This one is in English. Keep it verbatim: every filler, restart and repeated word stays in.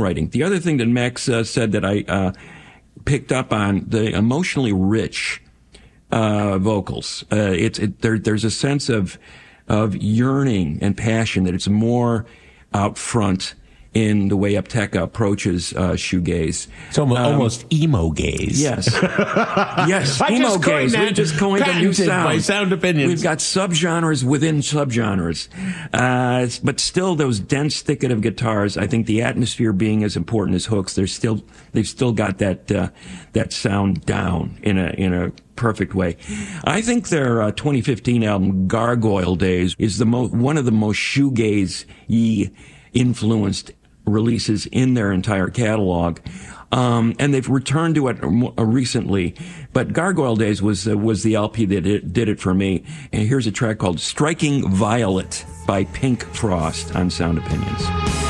songwriting. The other thing that Max uh, said that I uh, picked up on, the emotionally rich uh, vocals. Uh, it's it, there, there's a sense of of yearning and passion that it's more out front in the way Apteka approaches uh, shoegaze. It's almost, um, almost emo gaze. Yes. yes, I emo just gaze. that. We just coined a new sound. By Sound Opinions. We've got subgenres within subgenres. Uh, but still, those dense thicket of guitars, I think the atmosphere being as important as hooks, they're still, they've still got that, uh, that sound down in a, in a perfect way. I think their uh, twenty fifteen album, Gargoyle Days, is the mo- one of the most shoegaze-y influenced releases in their entire catalog. Um, and they've returned to it uh, recently. But Gargoyle Days was uh, was the L P that it, did it for me. And here's a track called Striking Violet by Pink Frost on Sound Opinions.